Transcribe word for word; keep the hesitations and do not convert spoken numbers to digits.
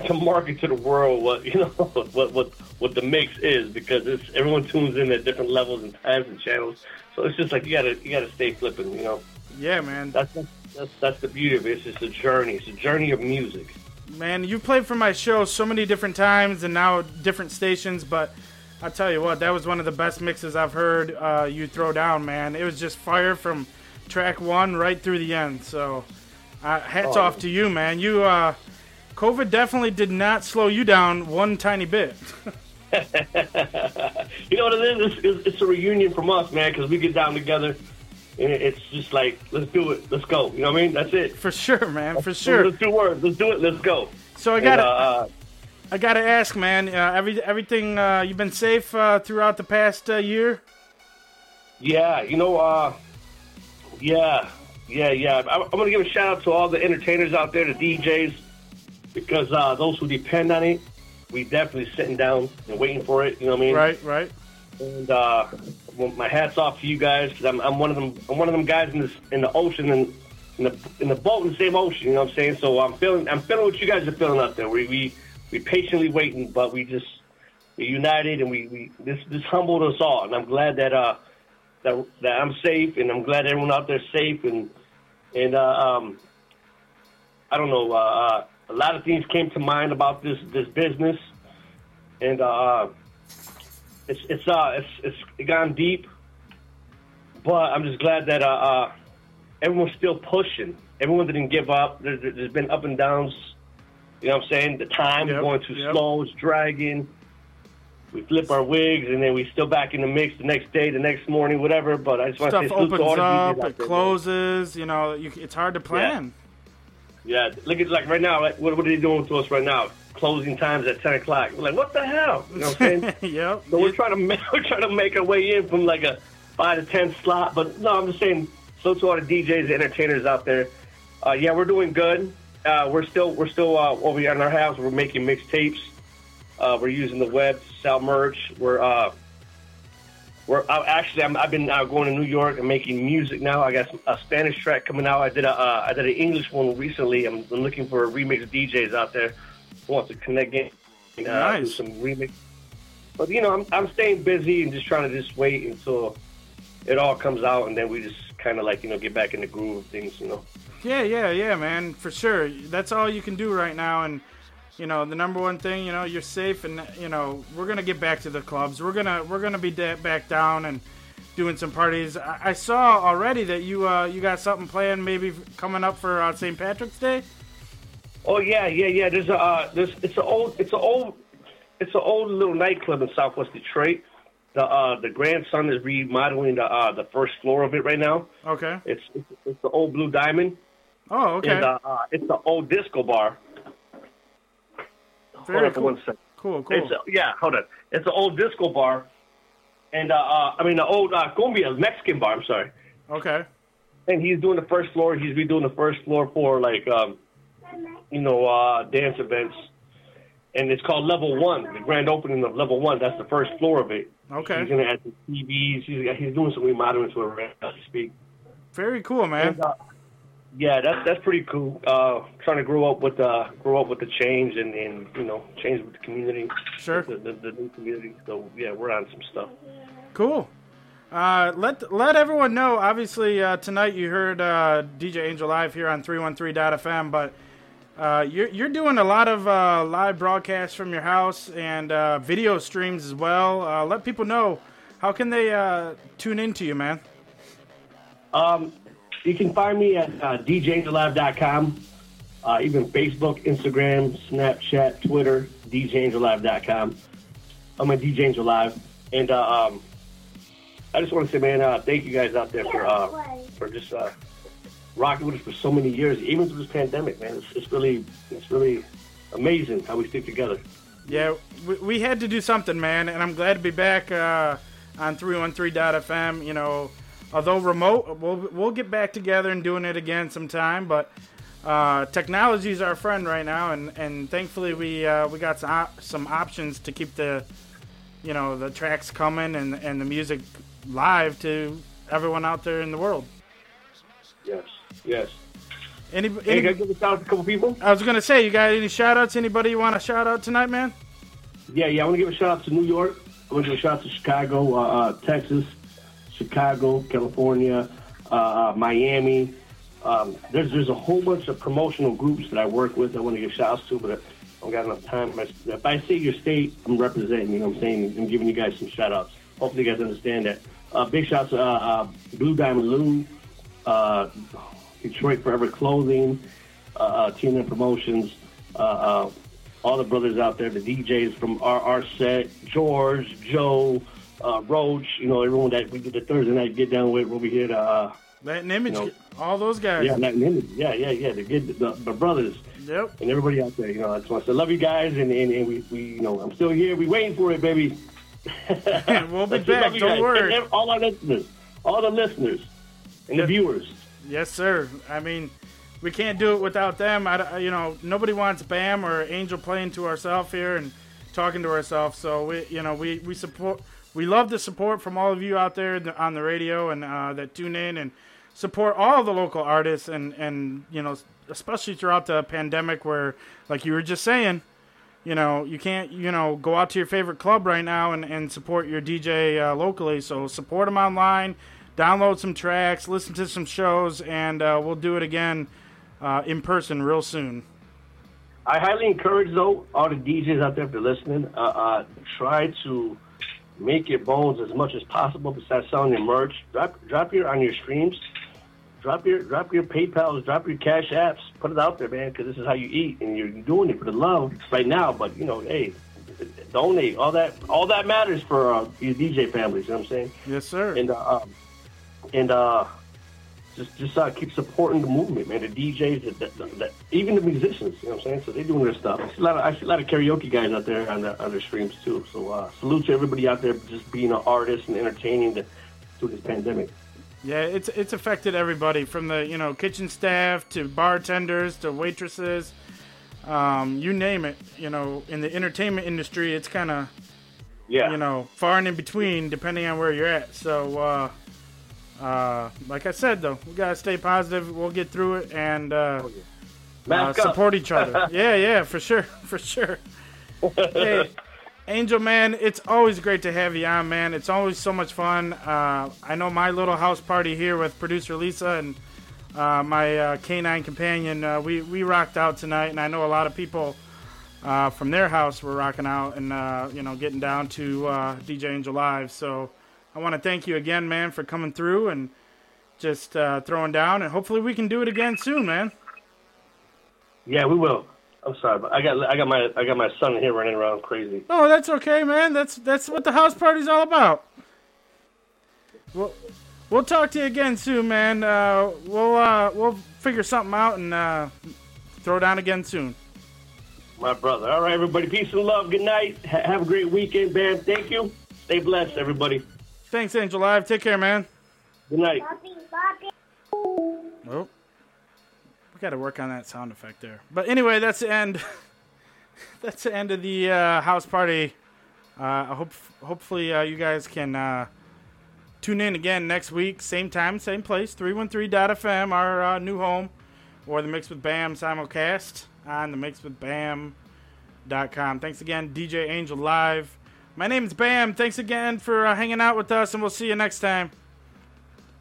to market to the world what you know what what what the mix is, because it's everyone tunes in at different levels and times and channels. So it's just like you gotta you gotta stay flipping, you know. Yeah, man. That's that's that's the beauty of it. It's just a journey. It's a journey of music. Man, you've played for my show so many different times and now different stations, but I tell you what, that was one of the best mixes I've heard uh, you throw down, man. It was just fire from track one right through the end. So uh, hats oh. off to you, man. You, uh, COVID definitely did not slow you down one tiny bit. You know what it is? It's, it's a reunion from us, man, because we get down together. And it's just like, let's do it. Let's go. You know what I mean? That's it. For sure, man. For sure. Let's do words. Let's do it. Let's go. So I gotta, and, uh, I gotta ask, man. Uh, every everything uh, you've been safe uh, throughout the past uh, year? Yeah, you know, uh, yeah, yeah, yeah. I, I'm gonna give a shout out to all the entertainers out there, the D Js, because uh, those who depend on it, we definitely sitting down and waiting for it. You know what I mean? Right, right. And uh, well, my hats off to you guys, because I'm, I'm one of them. I'm one of them guys in this in the ocean and in the in the boat in the same ocean. You know what I'm saying? So I'm feeling I'm feeling what you guys are feeling out there. We we we patiently waiting, but we just we united, and we, we this this humbled us all. And I'm glad that uh that that I'm safe, and I'm glad everyone out there's safe. And and uh, um I don't know. Uh, uh, a lot of things came to mind about this this business, and uh. It's it's uh it's it's gone deep, but I'm just glad that uh, uh everyone's still pushing. Everyone didn't give up. There, there's been up and downs. You know what I'm saying? The time yep, going too yep. slow, it's dragging. We flip our wigs, and then we still back in the mix the next day, the next morning, whatever. But I just want to say Stuff salute to all opens the up, D Js out it there, closes. Man. You know, you, it's hard to plan. Yeah. yeah, look at like right now. Like, what, what are they doing to us right now? Closing times at ten o'clock. We're like, what the hell? You know what I'm saying? Yep. So we're trying to make, we're trying to make our way in from like a five to ten slot. But no, I'm just saying. So to all the D Js, the entertainers out there, uh, yeah, we're doing good. Uh, we're still we're still uh, over here in our house. We're making mixtapes. Uh, we're using the web to sell merch. We're uh, we're uh, actually I'm, I've been uh, going to New York and making music now. I got some, a Spanish track coming out. I did a uh, I did an English one recently. I'm, I'm looking for remix D Js out there who want to connect in, uh, nice. do some remix. But you know, I'm I'm staying busy and just trying to just wait until it all comes out, and then we just kind of like you know get back in the groove of things. You know. Yeah, yeah, yeah, man, for sure. That's all you can do right now, and you know the number one thing, you know, you're safe, and you know we're gonna get back to the clubs. We're gonna we're gonna be da- back down and doing some parties. I, I saw already that you uh, you got something planned, maybe coming up for uh, Saint Patrick's Day. Oh yeah, yeah, yeah. There's a uh, there's it's an old it's an old it's an old little nightclub in Southwest Detroit. The uh, the grandson is remodeling the uh, the first floor of it right now. Okay. It's it's, it's the old Blue Diamond. Oh, okay. And, uh, uh, it's the old disco bar. Very hold on cool. for one second. Cool, cool. It's a, yeah, hold on. It's an old disco bar, and uh, uh, I mean the old uh, cumbia Mexican bar. I'm sorry. Okay. And he's doing the first floor. He's redoing the first floor for like um, you know uh, dance events, and it's called Level One. The grand opening of Level One. That's the first floor of it. Okay. He's gonna add some T Vs. He's he's doing some remodeling to it right now, to speak. Very cool, man. And, uh, yeah, that's that's pretty cool. Uh, trying to grow up with uh, grow up with the change and, and you know change with the community. Sure. The, the, the new community. So yeah, we're on some stuff. Cool. Uh, let let everyone know. Obviously, uh, tonight you heard uh, D J Angel live here on three one three dot f m, but uh, you're you're doing a lot of uh, live broadcasts from your house and uh, video streams as well. Uh, let people know, how can they uh, tune into you, man? Um, you can find me at uh, d j angel live dot com, uh, even Facebook, Instagram, Snapchat, Twitter, d j angel live dot com. I'm at D J Angel Live, and uh, um, I just want to say, man, uh, thank you guys out there for uh, for just uh, rocking with us for so many years, even through this pandemic, man. It's, it's really it's really amazing how we stick together. Yeah, we, we had to do something, man, and I'm glad to be back uh, on three one three dot f m. You know, although remote, we'll we'll get back together and doing it again sometime. But uh, technology is our friend right now, and, and thankfully we uh, we got some op- some options to keep the you know the tracks coming and and the music live to everyone out there in the world. Yes, yes. Any, Hey, any, can I give a shout out to a couple people? I was gonna say, you got any shout outs? Anybody you want to shout out tonight, man? Yeah, yeah. I want to give a shout out to New York. I want to give a shout out to Chicago, uh, uh, Texas, Chicago, California, uh, Miami. Um, there's there's a whole bunch of promotional groups that I work with. I want to give shout outs to, but I don't got enough time. If I say your state, I'm representing. You know what I'm saying? I'm giving you guys some shout outs. Hopefully, you guys understand that. Uh, big shout outs to uh, uh, Blue Diamond Lou, uh, Detroit Forever Clothing, uh, uh, T N N Promotions, uh, uh, all the brothers out there, the D Js from our, our set, George, Joe, uh, Roach, you know, everyone that we did the Thursday night get down with over here to, uh, Latin Image, you know, all those guys. Yeah, Latin Image. Yeah, yeah, yeah. The good, the, the brothers. Yep. And everybody out there, you know, I just want to say, love you guys, and, and, and we, we, you know, I'm still here. We waiting for it, baby. We'll be back. Don't guys. worry. And all our listeners, all the listeners, and Yep. the viewers. Yes, sir. I mean, we can't do it without them. I, you know, nobody wants Bam or Angel playing to ourselves here and talking to ourselves. So we, you know, we, we support. We love the support from all of you out there on the radio and uh, that tune in and support all the local artists and, and you know, especially throughout the pandemic where, like you were just saying, you know, you can't, you know, go out to your favorite club right now and, and support your D J uh, locally. So support them online, download some tracks, listen to some shows, and uh, we'll do it again uh, in person real soon. I highly encourage, though, all the D Js out there if they're listening, uh, uh, try to make your bones as much as possible besides selling your merch. Drop, drop your on your streams. Drop your drop your PayPals, drop your Cash Apps, put it out there, man, because this is how you eat, and you're doing it for the love right now. But you know, hey, donate. All that all that matters for uh, your D J families. You know what I'm saying? Yes, sir. And uh, um, and uh, just just uh, keep supporting the movement, man. The D Js, the, the, the, even the musicians. You know what I'm saying? So they're doing their stuff. I see a lot of I see a lot of karaoke guys out there on the on their streams too. So uh, salute to everybody out there just being an artist and entertaining the, through this pandemic. Yeah, it's it's affected everybody from the, you know, kitchen staff to bartenders to waitresses, um, you name it. You know, in the entertainment industry, it's kind of, Yeah. you know, far and in between depending on where you're at. So, uh, uh, like I said, though, we gotta stay positive. We'll get through it and uh, uh, Mask up. support each other. yeah, yeah, for sure, for sure. Hey, Angel, man, it's always great to have you on, man. It's always so much fun. Uh, I know my little house party here with producer Lisa and uh, my uh, canine companion, uh, we, we rocked out tonight, and I know a lot of people uh, from their house were rocking out and, uh, you know, getting down to uh, D J Angel Live. So I want to thank you again, man, for coming through and just uh, throwing down, and hopefully we can do it again soon, man. Yeah, we will. I'm sorry, but I got I got my I got my son here running around crazy. Oh, that's okay, man. That's that's what the house party's all about. We'll we'll talk to you again soon, man. Uh, we'll uh, we'll figure something out and uh, throw down again soon. My brother. All right, everybody. Peace and love. Good night. Ha- have a great weekend, man. Thank you. Stay blessed, everybody. Thanks, Angel Live. Take care, man. Good night. Oh, we got to work on that sound effect there. But anyway, that's the end. That's the end of the uh, house party. Uh, I hope hopefully uh, you guys can uh, tune in again next week, same time, same place, three one three dot f m, our uh, new home, or the Mix with Bam simulcast on the mix with bam dot com. Thanks again, D J Angel Live. My name is Bam. Thanks again for uh, hanging out with us, and we'll see you next time.